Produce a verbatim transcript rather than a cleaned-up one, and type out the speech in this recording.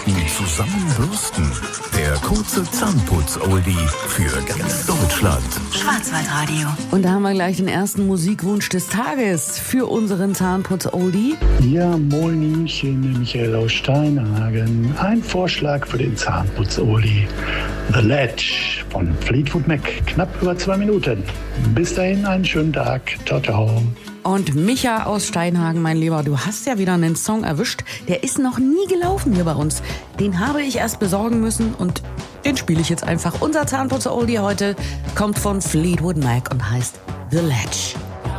Minuten zusammen bürsten. Der kurze Zahnputz-Oldie für ganz Deutschland. Schwarzwaldradio. Und da haben wir gleich den ersten Musikwunsch des Tages für unseren Zahnputz-Oldie. Ja, moin, ich bin Michael aus Steinhagen. Ein Vorschlag für den Zahnputz-Oldie. The Ledge von Fleetwood Mac. Knapp über zwei Minuten. Bis dahin einen schönen Tag. Ciao, ciao. Und Micha aus Steinhagen, mein Lieber, du hast ja wieder einen Song erwischt. Der ist noch nie gelaufen hier bei uns. Den habe ich erst besorgen müssen und den spiele ich jetzt einfach. Unser Zahnputzer-Oldie heute kommt von Fleetwood Mac und heißt The Ledge.